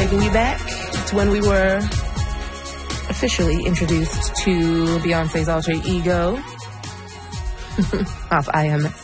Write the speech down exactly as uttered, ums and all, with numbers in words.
taking you back to when we were officially introduced to Beyonce's alter ego off I Am